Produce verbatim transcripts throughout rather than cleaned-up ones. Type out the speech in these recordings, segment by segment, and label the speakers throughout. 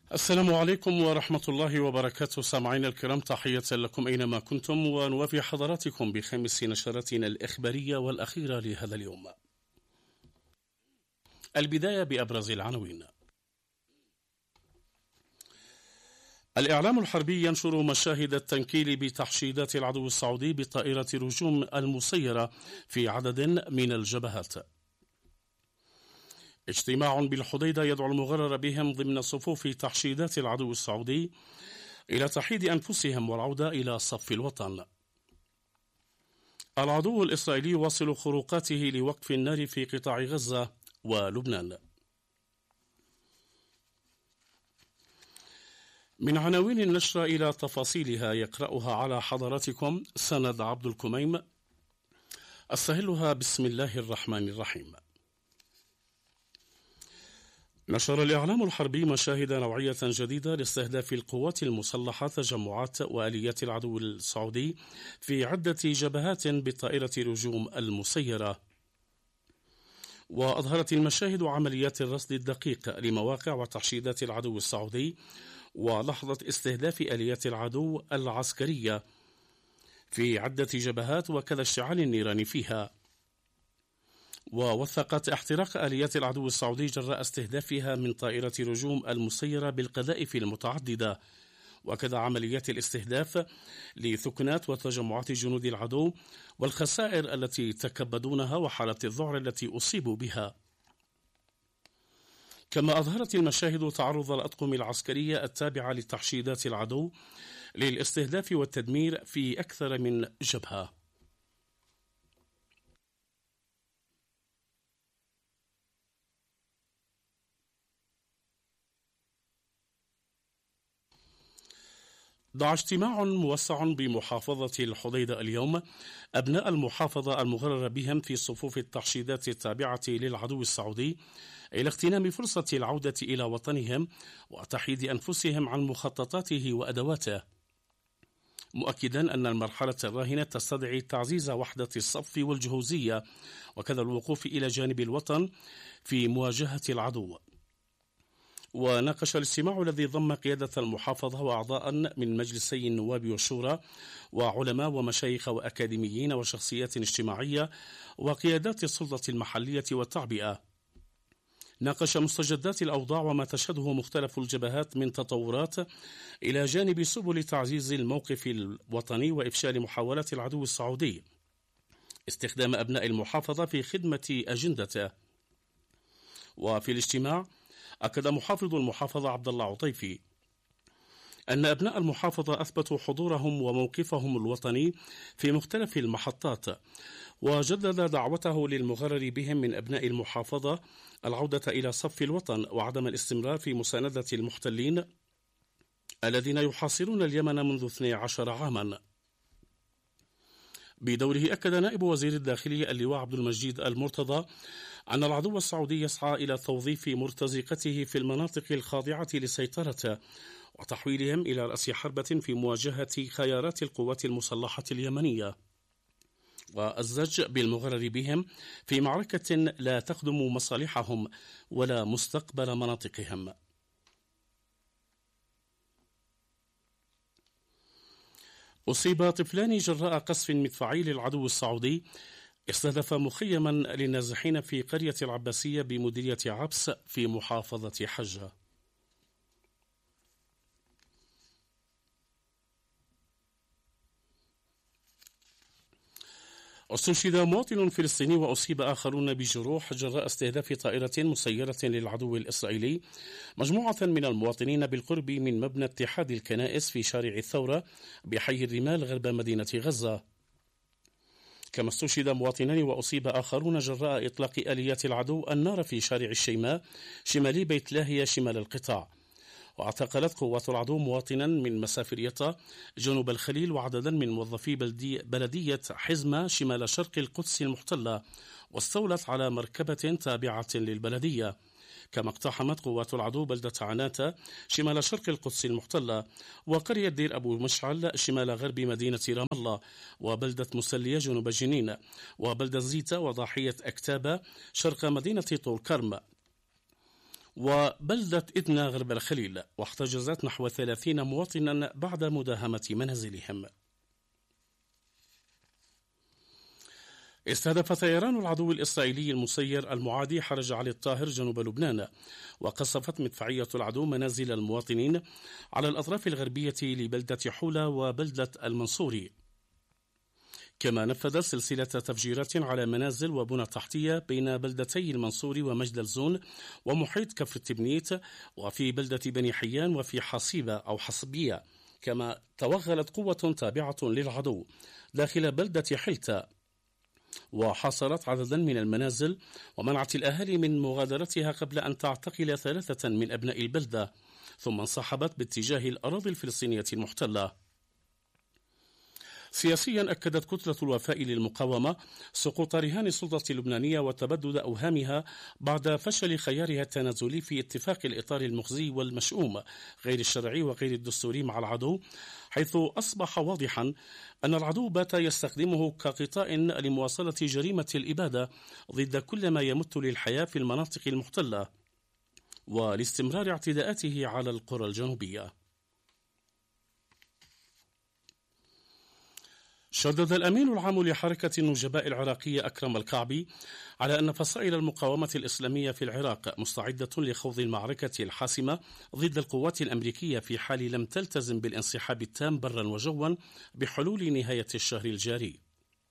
Speaker 1: السلام عليكم ورحمة الله وبركاته. سامعين الكرام، تحية لكم أينما كنتم، ونوافي حضراتكم بخامس نشراتنا الإخبارية والأخيرة لهذا اليوم. البداية بأبرز العناوين. الإعلام الحربي ينشر مشاهد التنكيل بتحشيدات العدو السعودي بطائرة رجوم المسيرة في عدد من الجبهات. اجتماع بالحديدة يدعو المغرر بهم ضمن صفوف تحشيدات العدو السعودي إلى تحييد أنفسهم والعودة إلى صف الوطن. العدو الإسرائيلي يواصل خروقاته لوقف النار في قطاع غزة ولبنان. من عناوين النشرة إلى تفاصيلها يقرأها على حضراتكم سند عبد الكميم. أستهلها بسم الله الرحمن الرحيم. نشر الإعلام الحربي مشاهد نوعية جديدة لاستهداف القوات المسلحة، تجمعات وآليات العدو السعودي في عدة جبهات بالطائرة رجوم المسيرة. وأظهرت المشاهد عمليات الرصد الدقيق لمواقع وتحشيدات العدو السعودي ولحظة استهداف آليات العدو العسكرية في عدة جبهات وكذا اشتعال النيران فيها. ووثقت احتراق آليات العدو السعودي جراء استهدافها من طائرة رجوم المسيرة بالقذائف المتعددة، وكذا عمليات الاستهداف لثكنات وتجمعات جنود العدو والخسائر التي تكبدونها وحالة الذعر التي أصيبوا بها. كما أظهرت المشاهد تعرض الأطقم العسكرية التابعة لتحشيدات العدو للاستهداف والتدمير في أكثر من جبهة. دعا اجتماع موسع بمحافظة الحديدة اليوم أبناء المحافظة المغرر بهم في صفوف التحشيدات التابعة للعدو السعودي إلى اغتنام فرصة العودة إلى وطنهم وتحييد أنفسهم عن مخططاته وأدواته، مؤكدا أن المرحلة الراهنة تستدعي تعزيز وحدة الصف والجهوزية وكذا الوقوف إلى جانب الوطن في مواجهة العدو. وناقش الاجتماع الذي ضم قيادة المحافظة وأعضاء من مجلسي النواب والشورى وعلماء ومشايخ وأكاديميين وشخصيات اجتماعية وقيادات السلطة المحلية والتعبئة. ناقش مستجدات الأوضاع وما تشهده مختلف الجبهات من تطورات إلى جانب سبل تعزيز الموقف الوطني وإفشال محاولات العدو السعودي استخدام أبناء المحافظة في خدمة أجندته. وفي الاجتماع أكد محافظ المحافظة عبد الله عطيفي أن أبناء المحافظة أثبتوا حضورهم وموقفهم الوطني في مختلف المحطات، وجدد دعوته للمغرر بهم من أبناء المحافظة العودة إلى صف الوطن وعدم الاستمرار في مساندة المحتلين الذين يحاصرون اليمن منذ اثني عشر عاما. بدوره أكد نائب وزير الداخلية اللواء عبد المجيد المرتضى أن العدو السعودي يسعى إلى توظيف مرتزقته في المناطق الخاضعة لسيطرته وتحويلهم إلى رأس حربة في مواجهة خيارات القوات المسلحة اليمنية، وأزج بالمغرر بهم في معركة لا تخدم مصالحهم ولا مستقبل مناطقهم. أصيب طفلان جراء قصف مدفعي للعدو السعودي استهدف مخيما للنازحين في قرية العباسية بمديرية عبس في محافظة حجة. استشهد مواطن فلسطيني وأصيب آخرون بجروح جراء استهداف طائرة مسيرة للعدو الإسرائيلي مجموعة من المواطنين بالقرب من مبنى اتحاد الكنائس في شارع الثورة بحي الرمال غرب مدينة غزة. كما استشهد مواطنان وأصيب آخرون جراء إطلاق آليات العدو النار في شارع الشيماء شمالي بيت لاهية شمال القطاع. واعتقلت قوات العدو مواطنا من مسافرية جنوب الخليل وعددا من موظفي بلدية حزمة شمال شرق القدس المحتلة، واستولت على مركبة تابعة للبلدية. كما اقتحمت قوات العدو بلدة عناتة شمال شرق القدس المحتلة وقرية دير أبو مشعل شمال غرب مدينة رام الله وبلدة مسلية جنوب جنين وبلدة زيتا وضاحية أكتابة شرق مدينة طول كرم. وبلدة إدنا غرب الخليل، واحتجزت نحو ثلاثين مواطنا بعد مداهمة منازلهم. استهدف طيران العدو الإسرائيلي المسير المعادي حرج علي الطاهر جنوب لبنان، وقصفت مدفعية العدو منازل المواطنين على الأطراف الغربية لبلدة حولة وبلدة المنصوري. كما نفذت سلسلة تفجيرات على منازل وبنى تحتية بين بلدتي المنصوري ومجد الزون ومحيط كفر التبنيت، وفي بلدة بني حيان وفي حصيبة أو حصبية. كما توغلت قوة تابعة للعدو داخل بلدة حلتة وحاصرت عددا من المنازل، ومنعت الأهالي من مغادرتها قبل أن تعتقل ثلاثة من أبناء البلدة، ثم انسحبت باتجاه الأراضي الفلسطينية المحتلة. سياسيا أكدت كتلة الوفاء للمقاومة سقوط رهان السلطة اللبنانية وتبدد أوهامها بعد فشل خيارها التنازلي في اتفاق الإطار المخزي والمشؤوم غير الشرعي وغير الدستوري مع العدو، حيث أصبح واضحا أن العدو بات يستخدمه كغطاء لمواصلة جريمة الإبادة ضد كل ما يمت للحياة في المناطق المحتلة ولاستمرار اعتداءاته على القرى الجنوبية. شدد الأمين العام لحركة النجباء العراقية أكرم الكعبي على أن فصائل المقاومة الإسلامية في العراق مستعدة لخوض المعركة الحاسمة ضد القوات الأمريكية في حال لم تلتزم بالانسحاب التام برا وجوا بحلول نهاية الشهر الجاري.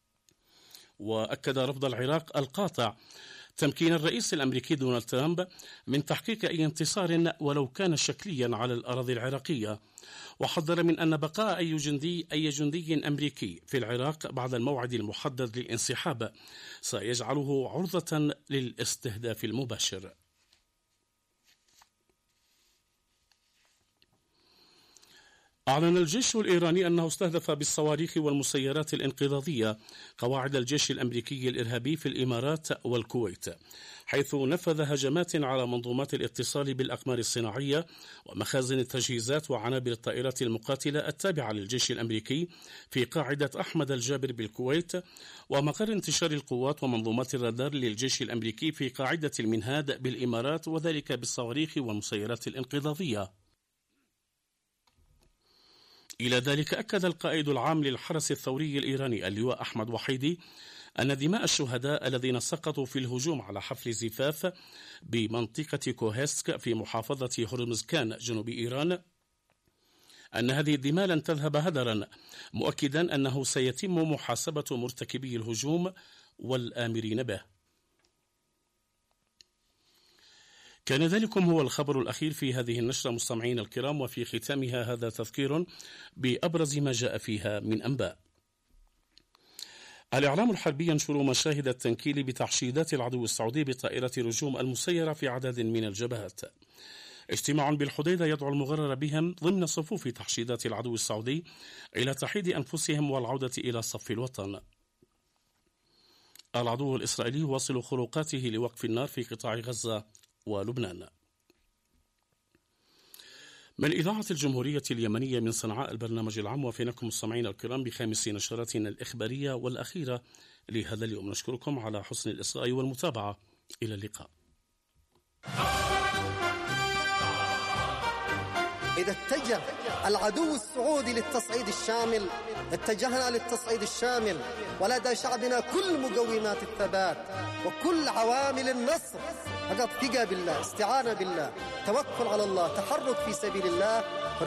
Speaker 1: وأكد رفض العراق القاطع تمكين الرئيس الأمريكي دونالد ترامب من تحقيق أي انتصار ولو كان شكليا على الأراضي العراقية، وحذر من أن بقاء أي جندي أي جندي أمريكي في العراق بعد الموعد المحدد للانسحاب سيجعله عرضة للاستهداف المباشر. أعلن الجيش الإيراني أنه استهدف بالصواريخ والمسيرات الانقضاضية قواعد الجيش الأمريكي الإرهابي في الإمارات والكويت، حيث نفذ هجمات على منظومات الاتصال بالأقمار الصناعية ومخازن التجهيزات وعنابر الطائرات المقاتلة التابعة للجيش الأمريكي في قاعدة أحمد الجابر بالكويت، ومقر انتشار القوات ومنظومات الرادار للجيش الأمريكي في قاعدة المنهاد بالإمارات، وذلك بالصواريخ والمسيرات الانقضاضية. إلى ذلك أكد القائد العام للحرس الثوري الإيراني اللواء أحمد وحيدي أن دماء الشهداء الذين سقطوا في الهجوم على حفل زفاف بمنطقة كوهيسك في محافظة هرمزكان جنوب إيران أن هذه الدماء لن تذهب هدرا، مؤكدا أنه سيتم محاسبة مرتكبي الهجوم والآمرين به. كان ذلكم هو الخبر الأخير في هذه النشرة مستمعين الكرام، وفي ختامها هذا تذكير بأبرز ما جاء فيها من أنباء. الإعلام الحربي ينشر مشاهد التنكيل بتحشيدات العدو السعودي بطائرة رجوم المسيرة في عدد من الجبهات. اجتماع بالحديدة يدعو المغرر بهم ضمن صفوف تحشيدات العدو السعودي إلى تحييد أنفسهم والعودة إلى صف الوطن. العدو الإسرائيلي يواصل خروقاته لوقف النار في قطاع غزة ولبنان. من إذاعة الجمهورية اليمنية من صنعاء البرنامج العام، وفينكم مستمعين الكرام بخامس نشراتنا الإخبارية والأخيرة لهذا اليوم. نشكركم على حسن الإصغاء والمتابعة. إلى اللقاء.
Speaker 2: إذا اتجه العدو السعودي للتصعيد الشامل اتجهنا للتصعيد الشامل، ولدى شعبنا كل مقومات الثبات وكل عوامل النصر، فقط ثقة بالله، استعانة بالله، توكل على الله، تحرك في سبيل الله.